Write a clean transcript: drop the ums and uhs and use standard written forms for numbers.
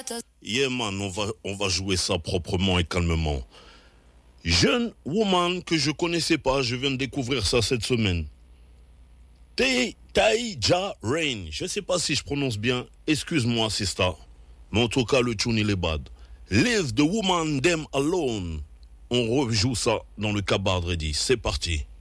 Yeah man, on va jouer ça proprement et calmement. Jeune woman que je connaissais pas, je viens de découvrir ça cette semaine. Taïja Rain, je sais pas si je prononce bien, excuse-moi Sista. Mais en tout cas le tune il est bad. Leave the woman them alone. On rejoue ça dans le Cabard Ready, c'est parti.